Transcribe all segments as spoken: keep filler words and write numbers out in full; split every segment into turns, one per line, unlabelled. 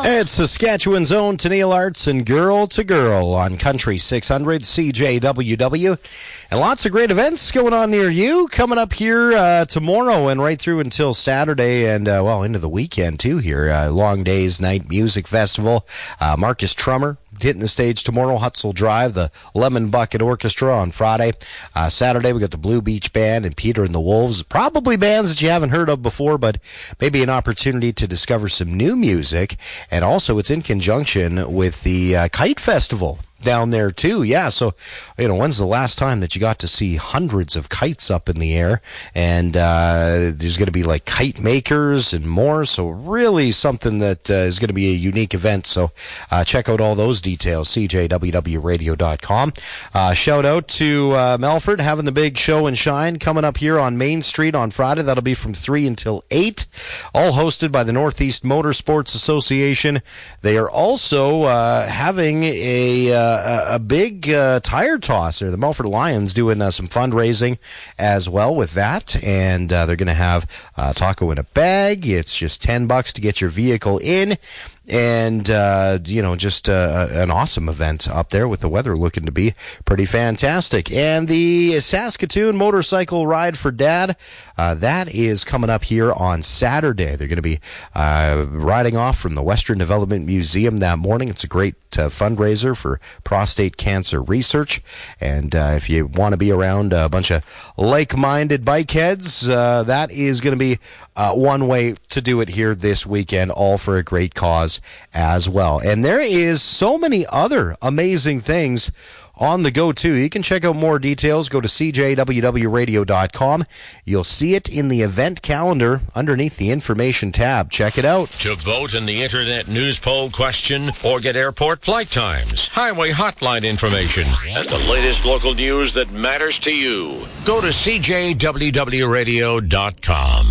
It's Saskatchewan's own Tennille Arts and Girl to Girl on Country six hundred C J W W. And lots of great events going on near you coming up here uh, tomorrow and right through until Saturday and, uh, well, into the weekend too here. Uh, Long Days Night Music Festival. Uh, Marcus Trummer hitting the stage tomorrow. Hutzel Drive, the Lemon Bucket Orchestra on Friday. Uh, Saturday, we got the Blue Beach Band and Peter and the Wolves. Probably bands that you haven't heard of before, but maybe an opportunity to discover some new music. And also, it's in conjunction with the uh, Kite Festival down there too. Yeah, so, you know, when's the last time that you got to see hundreds of kites up in the air? And uh, there's going to be like kite makers and more, so really something that uh, is going to be a unique event. So uh, check out all those details, C J W W radio dot com. Uh, shout out to uh, Melford having the big show and shine coming up here on Main Street on Friday. That'll be from three until eight, all hosted by the Northeast Motorsports Association. They are also uh, having a uh, A, a big uh, tire toss there. The Melford Lions doing uh, some fundraising as well with that, and uh, they're going to have uh, taco in a bag. It's just ten bucks to get your vehicle in. And, uh, you know, just uh, an awesome event up there with the weather looking to be pretty fantastic. And the Saskatoon Motorcycle Ride for Dad, uh, that is coming up here on Saturday. They're going to be uh, riding off from the Western Development Museum that morning. It's a great uh, fundraiser for prostate cancer research. And uh, if you want to be around a bunch of like-minded bike heads, uh, that is going to be uh, one way to do it here this weekend, all for a great cause as well. And there is so many other amazing things on the go too. You can check out more details. Go to C J W W radio dot com. You'll see it in the event calendar underneath the information tab. Check it out.
To vote in the Internet News Poll question or get airport flight times, highway hotline information, and the latest local news that matters to you, go to C J W W radio dot com.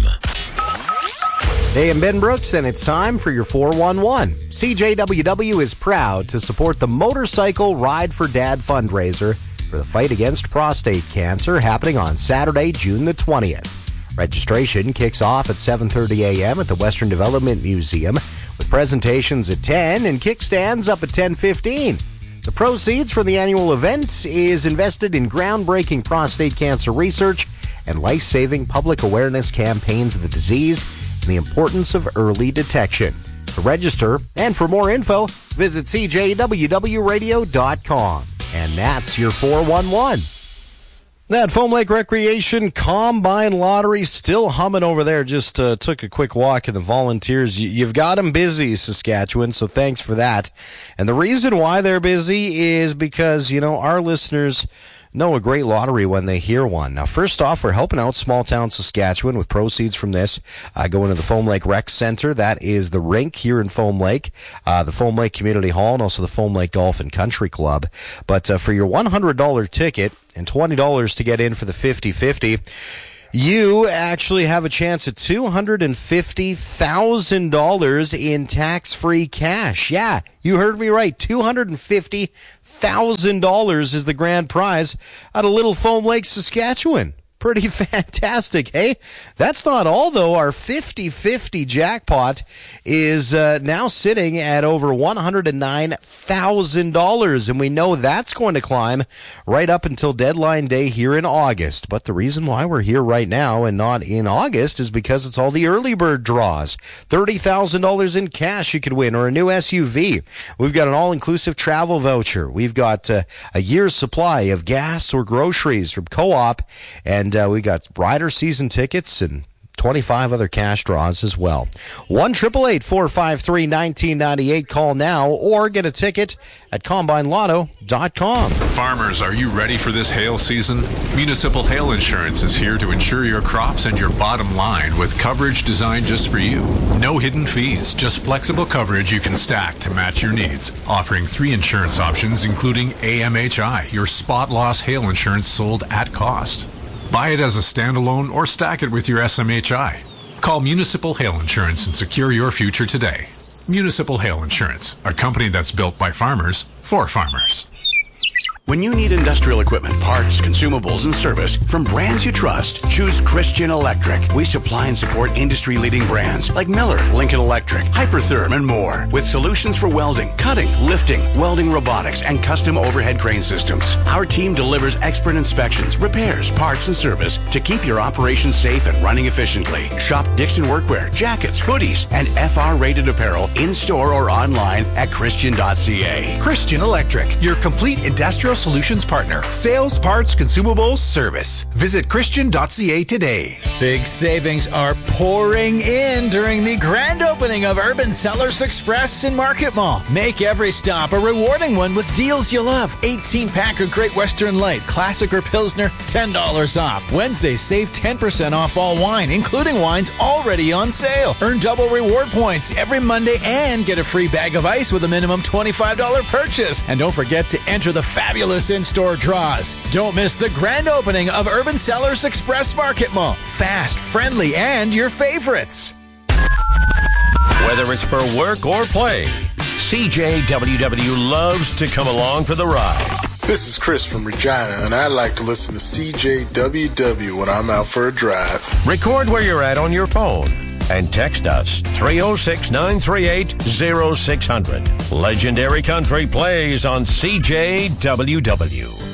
Hey, I'm Ben Brooks, and it's time for your four one one. C J W W is proud to support the Motorcycle Ride for Dad fundraiser for the fight against prostate cancer happening on Saturday, June the twentieth. Registration kicks off at seven thirty a.m. at the Western Development Museum with presentations at ten and kickstands up at ten fifteen. The proceeds from the annual event is invested in groundbreaking prostate cancer research and life-saving public awareness campaigns of the disease and the importance of early detection. To register and for more info, visit C J W W radio dot com. And that's your four one one. That Foam Lake Recreation Combine Lottery still humming over there. Just uh, took a quick walk, and the volunteers, you, you've got them busy, Saskatchewan, so thanks for that. And the reason why they're busy is because, you know, our listeners know a great lottery when they hear one. Now, first off, we're helping out small town Saskatchewan with proceeds from this uh, going to the Foam Lake Rec Center. That is the rink here in Foam Lake, uh, the Foam Lake Community Hall, and also the Foam Lake Golf and Country Club. But uh, for your one hundred dollars ticket and twenty dollars to get in for the fifty fifty, you actually have a chance at two hundred fifty thousand dollars in tax-free cash. Yeah, you heard me right. two hundred fifty thousand dollars is the grand prize out of Little Foam Lake, Saskatchewan. Pretty fantastic, hey? That's not all, though. Our fifty fifty jackpot is uh, now sitting at over one hundred nine thousand dollars, and we know that's going to climb right up until deadline day here in August. But the reason why we're here right now and not in August is because it's all the early bird draws. thirty thousand dollars in cash you could win, or a new S U V. We've got an all-inclusive travel voucher. We've got uh, a year's supply of gas or groceries from Co-op, and And uh, we got rider season tickets and twenty-five other cash draws as well. one eight eight eight, four five three, one nine nine eight. Call now or get a ticket at combine lotto dot com.
Farmers, are you ready for this hail season? Municipal Hail Insurance is here to insure your crops and your bottom line with coverage designed just for you. No hidden fees, just flexible coverage you can stack to match your needs. Offering three insurance options, including A M H I, your spot loss hail insurance sold at cost. Buy it as a standalone or stack it with your S M H I. Call Municipal Hail Insurance and secure your future today. Municipal Hail Insurance, a company that's built by farmers for farmers.
When you need industrial equipment, parts, consumables, and service from brands you trust, choose Christian Electric. We supply and support industry-leading brands like Miller, Lincoln Electric, Hypertherm, and more, with solutions for welding, cutting, lifting, welding robotics, and custom overhead crane systems. Our team delivers expert inspections, repairs, parts, and service to keep your operation safe and running efficiently. Shop Dixon Workwear, jackets, hoodies, and F R-rated apparel in-store or online at Christian dot C A.
Christian Electric, your complete industrial solutions partner. Sales, parts, consumables, service. Visit Christian dot C A today.
Big savings are pouring in during the grand opening of Urban Cellars Express in Market Mall. Make every stop a rewarding one with deals you love. eighteen pack of Great Western Light, Classic or Pilsner, ten dollars off. Wednesday, save ten percent off all wine, including wines already on sale. Earn double reward points every Monday and get a free bag of ice with a minimum twenty-five dollars purchase. And don't forget to enter the fabulous in-store draws. Don't miss the grand opening of Urban Cellars Express Market Mall. Fast, friendly, and your favorites.
Whether it's for work or play, C J W W loves to come along for the ride.
This is Chris from Regina, and I like to listen to C J W W when I'm out for a drive.
Record where you're at on your phone and text us three oh six, nine three eight, oh six hundred. Legendary Country plays on C J W W.